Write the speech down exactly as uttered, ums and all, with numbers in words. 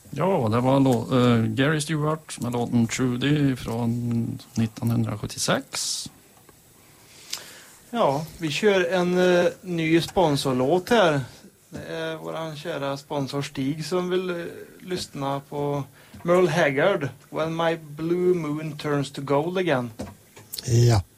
Ja, det var lå- uh, Gary Stewart med låten Trudy från nittonhundrasjuttiosex. Ja, vi kör en uh, ny sponsorlåt här. Det är våran kära sponsor Stig som vill uh, lyssna på Merle Haggard, When My Blue Moon Turns to Gold Again. Ja.